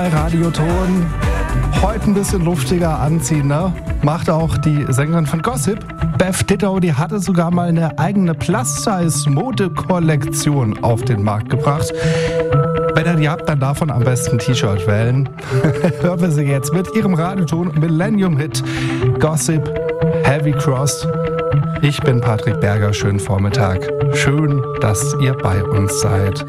Radioton. Heute ein bisschen luftiger anziehen, ne? Macht auch die Sängerin von Gossip, Beth Ditto, die hatte sogar mal eine eigene Plus-Size-Mode-Kollektion auf den Markt gebracht. Wenn ihr die habt, dann davon am besten ein T-Shirt wählen. Hören wir sie jetzt mit ihrem Radioton Millennium-Hit Gossip, Heavy Cross. Ich bin Patrick Berger, schönen Vormittag. Schön, dass ihr bei uns seid.